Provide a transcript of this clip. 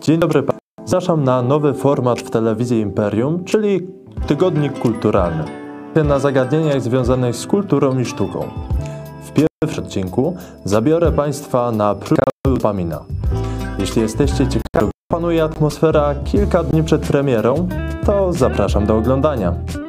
Dzień dobry, zapraszam na nowy format w telewizji Imperium, czyli tygodnik kulturalny. Na zagadnieniach związanych z kulturą i sztuką. W pierwszym odcinku zabiorę Państwa na próbę dopamina. Jeśli jesteście ciekawi, panuje atmosfera kilka dni przed premierą, to zapraszam do oglądania.